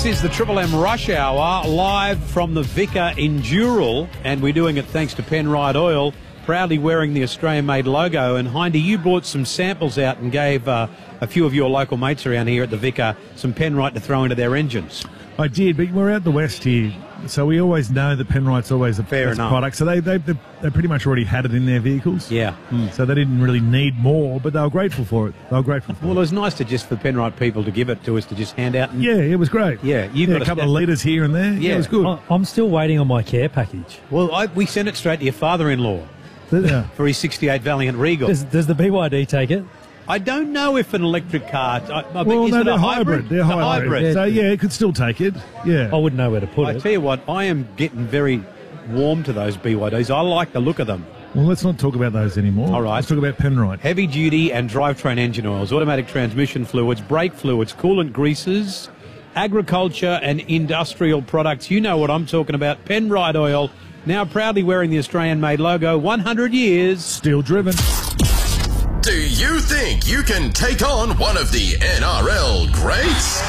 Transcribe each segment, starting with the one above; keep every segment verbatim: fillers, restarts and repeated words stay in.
This is the Triple M Rush Hour, live from the Vicar in Dural, and we're doing it thanks to Penrite Oil, proudly wearing the Australian-made logo. And, Hindy, you brought some samples out and gave uh, a few of your local mates around here at the Vicar some Penrite to throw into their engines. I did, but we're out the west here, so we always know that Penrite's always a Fair best enough. product. So they, they they they pretty much already had it in their vehicles. Yeah. Mm. So they didn't really need more, but they were grateful for it. They were grateful for Well, it it. was nice to just for Penrite people to give it to us to just hand out. And, Yeah, it was great. Yeah, you've yeah, got a a couple step- of litres here and there. Yeah, Yeah. it was good. I- I'm still waiting on my care package. Well, I, we sent it straight to your father-in-law Yeah. for his sixty-eight Valiant Regal. Does, does the B Y D take it? I don't know if an electric car... I, I Well, is no, it they're a hybrid. They're It's a hybrid. hybrid. So yeah, it could still take it. Yeah. I wouldn't know where to put I it. tell you what, I am getting very warm to those B Y Ds. I like the look of them. Well, let's not talk about those anymore. All right. Let's talk about Penrite. Heavy duty and drivetrain engine oils, automatic transmission fluids, brake fluids, coolant greases, agriculture and industrial products. You know what I'm talking about. Penrite Oil, now proudly wearing the Australian-made logo, one hundred years. Still driven. Do you think you can take on one of the N R L greats?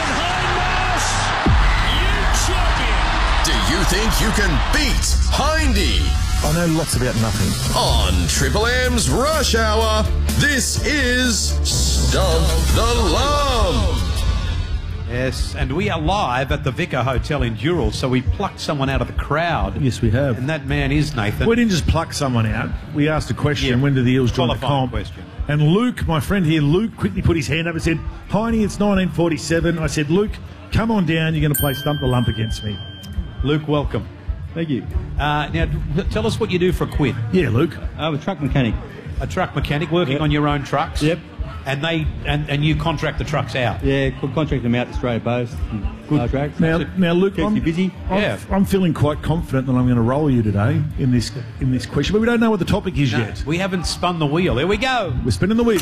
Do you think you can beat Hindy? I know lots about nothing. On Triple M's Rush Hour, this is Stump the Lump. Yes, and we are live at the Vicar Hotel in Dural, so we plucked someone out of the crowd. Yes, we have. And that man is Nathan. We didn't just pluck someone out. We asked a question, Yeah. when did the Eels join the Qualifying comp? question. And Luke, my friend here, Luke, quickly put his hand up and said, Hiney, it's nineteen forty-seven. I said, Luke, come on down. You're going to play Stump the Lump against me. Luke, welcome. Thank you. Uh, now, t- tell us what you do for a quid. Yeah, Luke. I'm a truck mechanic. A truck mechanic working Yep. on your own trucks. Yep. And they and, and you contract the trucks out. Yeah, could contract them out to Australia Post. Good tracks. Now, now Luke, Keeps I'm, you busy. I'm, Yeah. I'm feeling quite confident that I'm going to roll you today in this in this question, but we don't know what the topic is No, yet. we haven't spun the wheel. Here we go. We're spinning the wheel.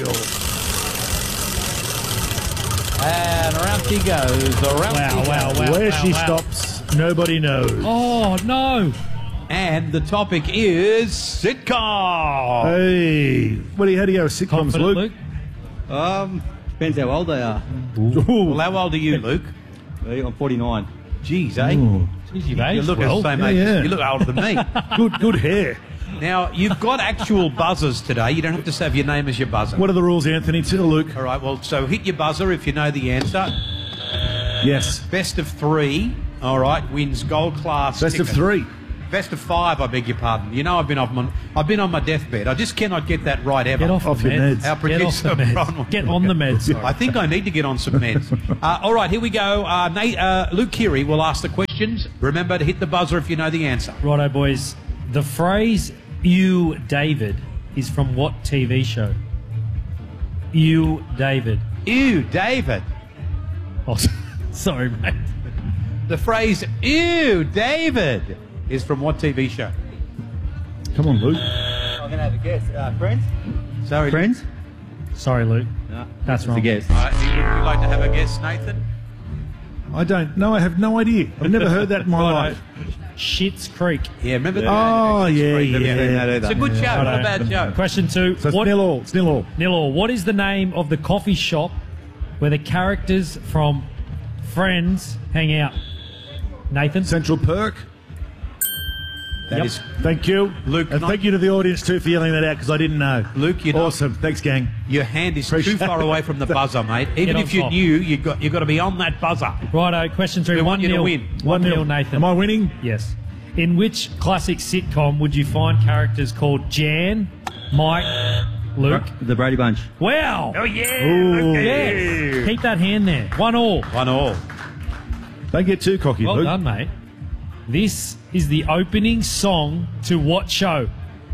And around she goes. Around Wow, she wow, goes. wow. Where she wow. stops, nobody knows. Oh, no. And the topic is sitcom. Hey, what do you, how do you go with sitcoms, Confident, Luke? Luke? Um, depends how old they are. Well, how old are you, Luke? I'm forty-nine. Jeez, eh? Ooh. Jeez, you've You aged look well. the same Yeah, age. yeah. You look older than me. Good, good hair. Now, you've got actual buzzers today. You don't have to have your name as your buzzer. What are the rules, Anthony? Tell Luke. All right, well, so hit your buzzer if you know the answer. Yes. Best of three, all right, wins gold class. Best of ticket. three. Best of five, I beg your pardon. You know I've been off my, I've been on my deathbed. I just cannot get that right ever. Get off, Off the your meds. meds. Our Get off the producer, meds. Ron, Get on the meds. I think I need to get on some meds. uh, all right, here we go. Uh, Nate, uh, Luke Keary will ask the questions. Remember to hit the buzzer if you know the answer. Righto, boys. The phrase, "you, David," is from what T V show? You, David. Ew, David. Oh, sorry, mate. The phrase "Ew, David" is from what T V show? Come on, Luke. I'm going to have a guess. Uh, friends? Sorry, Friends? Sorry, Luke. No, That's it's wrong. a guess. All right, would you like to have a guess, Nathan? I don't know. I have no idea. I've never heard that in my life. Schitt's Creek. Yeah, remember that? Oh, yeah, Never yeah. seen that either. It's a good show, not a bad show. Question two. So it's what, nil all. It's nil all. nil all. What is the name of the coffee shop where the characters from Friends hang out? Nathan? Central Perk. That Yep. is Thank you. Luke, And not- thank you to the audience, too, for yelling that out, because I didn't know. Luke, you're not- Awesome. Thanks, gang. your hand is too Appreciate far away from the buzzer, mate. Even on if you top. knew, you got you got to be on that buzzer. Righto, question three. We one want you to nil. win. One nil, Nathan. Am I winning? Yes. In which classic sitcom would you find characters called Jan, Mike, Luke? The Brady Bunch. Wow. Oh yeah, Ooh. Yes. Keep that hand there. One all. one all. Don't get too cocky, Well Luke. done, mate. This is the opening song to what show?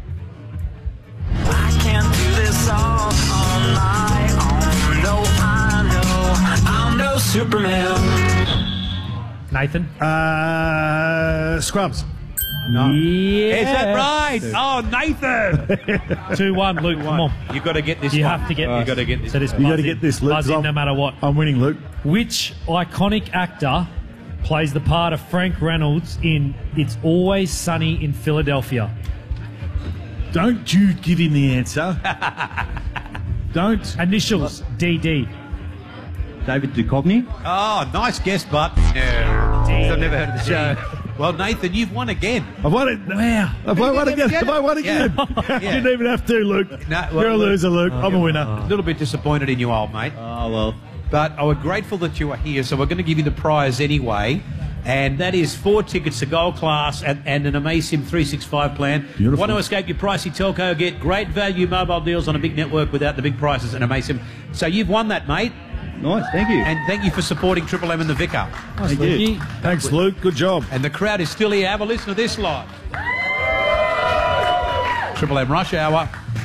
I can't do this all on my own. No, I know I'm no Superman. Nathan? Uh, Scrubs. Yeah. Is that right? Oh, Nathan. two one, Luke. Come on. You got to get this. You one. have to get You this. got to get this. So this You buzz got to in- get this, Luke. buzz 'cause in I'm- no matter what. I'm winning, Luke. Which iconic actor plays the part of Frank Reynolds in It's Always Sunny in Philadelphia? Don't you give him the answer. Don't. Initials, D D. David Duchovny. Oh, nice guess, but yeah. I've never heard of the show. Well, Nathan, you've won again. I've won it. Wow. Have I won again? Have I won again? Yeah. You didn't even have to, Luke. No, well, You're a loser, Luke. I'm a winner. A little bit disappointed in you, old mate. Oh, well. But we're grateful that you are here, so we're going to give you the prize anyway. And that is four tickets to Gold Class and, and an Amasim three sixty-five plan. Beautiful. Want to escape your pricey telco? Get great value mobile deals on a big network without the big prices and Amasim. So you've won that, mate. Nice, thank you. And thank you for supporting Triple M and the Vicar. Nice, Thank you. Lukey. Thanks, Luke. Good job. And the crowd is still here. Have a listen to this live. Triple M Rush Hour.